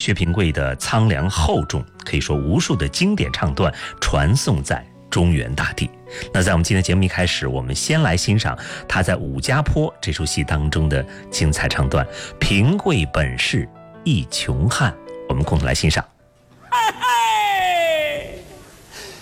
薛平贵的苍凉厚重，可以说无数的经典唱段传颂在中原大地。那在我们今天节目一开始，我们先来欣赏他在《武家坡》这出戏当中的精彩唱段《平贵本是一穷汉》，我们共同来欣赏。